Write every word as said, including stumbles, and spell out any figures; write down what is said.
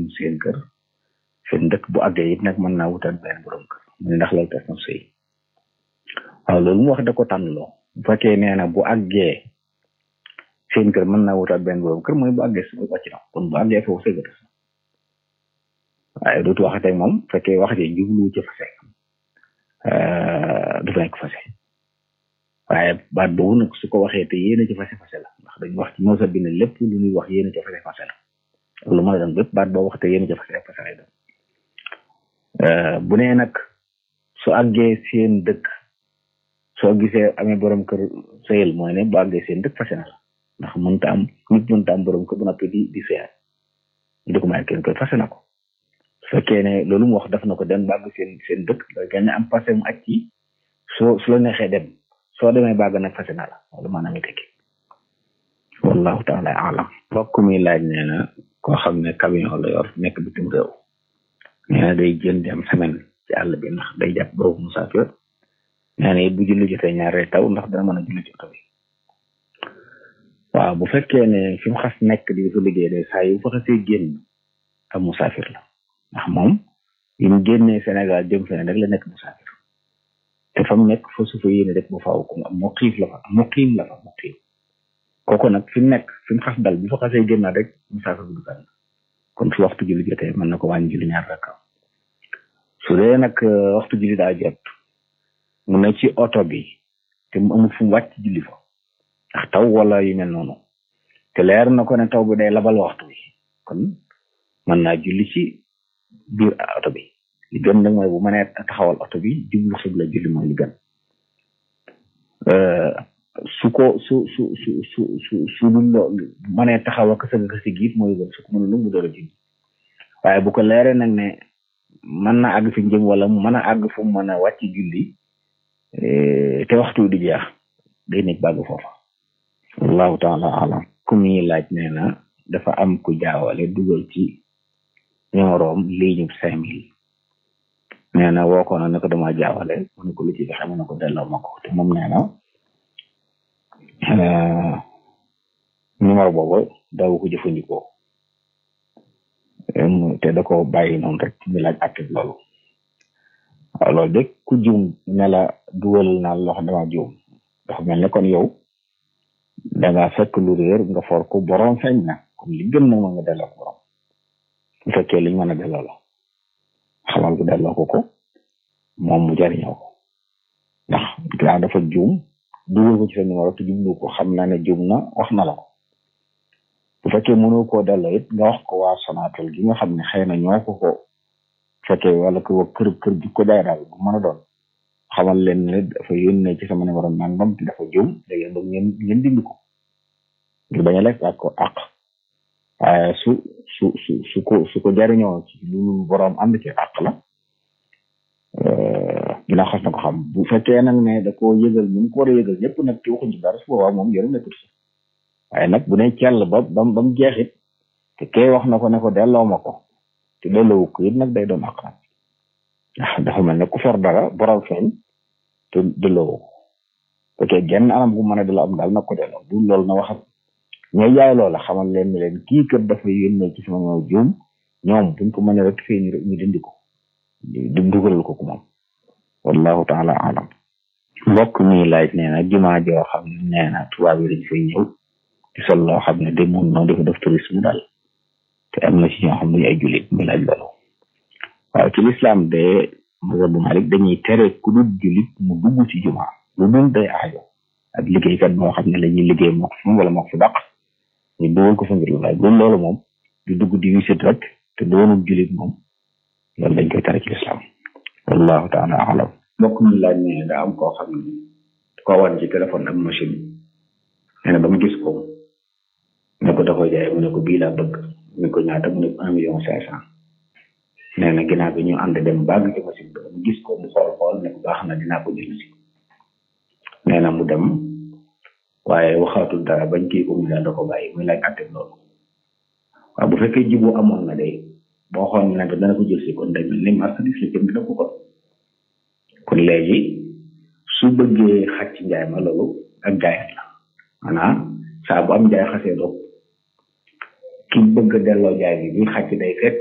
dem seen kër seen dëkk bu àggee it nag mën naa wutal benn borom kër mu ne ndax loolu tas na sëy waaw loolu mu wax da ko tànnloo bu fekkee nee na bu àggee seen kër mën naa wutal benn borom kër mooy bu àggee su wàcc na kon bu àggee foofu sëy ga tas na waaye dootu waxatee moom bu fekkee wax ji jublu ci fase du nekk fase waaye baat boobu nag su ko waxee te yéen a ci fase fase la ndax dañu wax ci moosa bi ne lépp lu ñuy wax yéen a ci fase fase la lu mën a doon bépp baat boo wax te yéen a ci fase fase lay doon bu nee nag su àggee seen dëkk soo gisee amee borom kër sëyal mooy ne bu àggee seen dëkk fase na la ndax mënta am nit mënta am borom kër bu noppi di di sëyal ñu di ko may kenn koy fase na ko su fekkee ne loolu mu wax def na ko dem bàgg seen seen dëkk loolu gën a am passé mu aj ci soo su la neexee dem soo demee bàgg nag fase na la loolu maanaam it tekki wallahu taala alam mbokk mi laaj nee na koo xam ne camion la yor nekk bitim réew nee na day jën dem semaine ci àll bi ndax day jàpp boobu musaafir nee na it bu julli jotee ñaaree taw ndax dana mën a julli ci oto bi waaw bu fekkee ne fi mu xas nekk di fa liggéey day saa yu fa xasee génn am musaafir la ndax moom yi mu génnee Sénégal jëm feneen rek la nekk musaafir te fa mu nekk fa su fa yéene rek bu faaw ko mu xiif la fa mu xiim la fa mu xiim kooku nag fi mu nekk fi mu xas dal bu fa xasee génnaat rek musaafir bu dugal kon fi waxtu julli jotee mën na ko wàññi julli ñaar rek su dee nag waxtu julli daa jot mu ne ci oto bi te mu amul fu mu wàcc julli fa ndax taw wala yu mel noonu te leer na ko ne taw bi day labal waxtu bi kon mën naa julli ci biir oto bi li gën nag mooy bu mënee taxawal oto bi jublu xibla julli mooy li gën su ko su su su su su su lu mënee taxaw ak sa nga si giit mooy gën su ko mënul mu door a julli waaye bu ko leeree nag ne mën na àgg fi njëm wala mu mën a àgg fu mu mën a wàcc julli te waxtu di jeex day nekk bàgg foofa wallahu taala alam ku muy laaj nee na dafa am ku jaawale dugal ci numéroom ligne cinq mille nee na woo ko na ne ko dama jaawale mu ne ko lu ci fexe mu ne ko delloo ma ko te moom nee na numéro boobu daw ko jëfandikoo te da ko bàyyi noonu rek ñu laaj akib loolu waaw loolu de ku juum ne la dugal naa loo xam dama juum dafa mel ne kon yow da nga fekk lu réer nga for ko borom feeñ na kon li gën na nga delloo ko borom bu fekkee liñ mën a delloo la xamal ko delloo ko ko moom mu jariñoo ko ndax gaa dafa juum dugal ko ci sa numéro te jublu ko xam naa ne juum na wax na la ko bu fekkee mënoo koo delloo it nga wax ko waa Sonatel gi nga xam ne xëy na ñoo ko ko fekkee wala ko wa kër kër gi ko jaay daal bu mën a doon xamal leen ne dafa yónnee ci sama numéro nangam te dafa juum léegi nag ngeen ngeen dindi ko ngir bañ a lekk ak ko àq waaye su su su su ko su ko jariñoo ci lu borom ànd ci àq la dina xas na ko xam bu fekkee nag ne da koo yëgal ñu ko war a yëgal ñëpp nag ci waxuñ ci dara su boobaa moom yoru nekkul si waaye nag bu ne cell ba bam ba mu jeexit te kay wax na ko ne ko delloo ma ko te delloo ko it nag day doon àq nag ndax dafa mel ne ku for dara borom feeñ te delloo ko fekkee genn anam bu mën a delloo am daal nag ko delloo bu loolu na waxam ñooy jaay loola xamal leen ne leen kii kër dafa yónnee ci sama ñoo juum ñoom buñ ko mën a rek fee ñu dindi ko di dugalal ko ko moom wallahu taala alam mbokk mi laaj nee na jumaa joo xam ne nee na tubaab yi dañ fay ñëw di sol loo xam ne de mun noonu dafa def tourisme daal te am na ci ñoo xam ne ay jullit mi laaj loolu waaw ci lislaam de mazhabu Malik dañuy tere ku dul jullit mu dugg ci jumaa lu dul day aajo ak liggéeykat moo xam ne la ñuy liggéey moo ko fi wala moo ko fi dàq ñu dugal ko fa ngir laaj loolu loolu moom di dugg di wisit rek te doonul jullit moom loolu dañ koy tere ci lislaam wallahu taala alam mbokk mi laaj ne daa am koo xam ne koo wan ci téléphone ak machine nee na ba mu gis ko ne ko da koy jaay mu ne ko bii laa bëgg mu ne ko ñaata mu ne ko un million cinq cent nee na ginnaaw bi ñu ànd dem bàgg ci machine bi mu gis ko mu xool xool ne ko baax na dinaa ko jënd si nee na mu dem waaye waxaatul dara bañ kii ko mu daal da ko bàyyi muy laaj àtte loolu waaw bu fekkee jibu amoon na de boo xool ne dana ko jël si kon day mel ni marchandise la jënd na ko kon kon léegi su bëggee xaj ci njaay ma loolu ak jaayat la maanaam saa bu am njaay xasee doog ki bëgg a delloo jaay bi bi xaj day fekk